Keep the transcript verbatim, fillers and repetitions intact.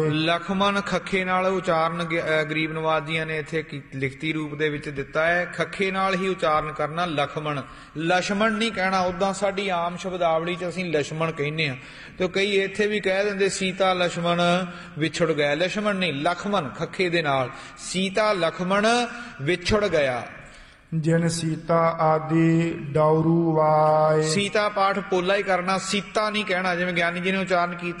ਲਖਮਣ ਖੱਖੇ ਨਾਲ ਉਚਾਰਨ ਗਰੀਬ ਨਵਾਜ਼ ਜੀਆਂ ਨੇ ਇੱਥੇ ਲਿਖਤੀ ਰੂਪ ਦੇ ਵਿੱਚ ਦਿੱਤਾ ਹੈ। ਖੱਖੇ ਨਾਲ ਹੀ ਉਚਾਰਨ ਕਰਨਾ ਲਖਮਣ, ਲਛਮਣ ਨਹੀਂ ਕਹਿਣਾ। ਉੱਦਾਂ ਸਾਡੀ ਆਮ ਸ਼ਬਦਾਵਲੀ 'ਚ ਅਸੀਂ ਲਛਮਣ ਕਹਿੰਦੇ ਹਾਂ, ਤੇ ਕਈ ਇੱਥੇ ਵੀ ਕਹਿ ਦਿੰਦੇ ਸੀਤਾ ਲਛਮਣ ਵਿਛੜ ਗਿਆ। ਲਛਮਣ ਨਹੀਂ, ਲਖਮਣ ਖੱਖੇ ਦੇ ਨਾਲ। ਸੀਤਾ ਲਖਮਣ ਵਿਛੜ ਗਿਆ। ਜਿਨ ਸੀਤਾ ਆਦਿ ਡਾਉਰੂ ਵਾਏ। ਸੀਤਾ ਪਾਠ ਪੋਲਾ ਹੀ ਕਰਨਾ, ਸੀਤਾ ਨਹੀਂ ਕਹਿਣਾ। ਜਿਵੇਂ ਗਿਆਨੀ ਜੀ ਨੇ ਉਚਾਰਨ ਕੀਤਾ